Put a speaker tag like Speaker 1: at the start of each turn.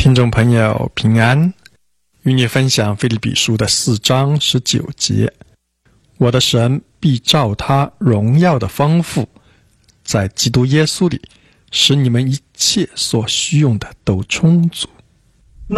Speaker 1: 听众朋友平安，与你分享腓立比书的4章19节。我的神必照他荣耀的丰富，在基督耶稣里，使你们一切所需用的都充足。